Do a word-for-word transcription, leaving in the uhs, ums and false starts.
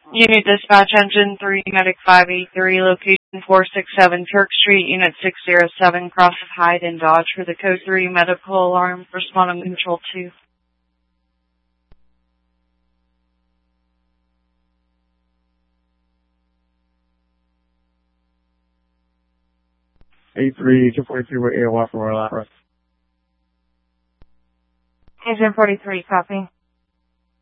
Unit Dispatch Engine three, Medic five eight three, location four six seven Turk Street, Unit six zero seven, cross of Hyde and Dodge for the Code three medical alarm, respond on Control two. eight three, two forty-three, with A O R for Royal Opera. Agent forty-three, copy.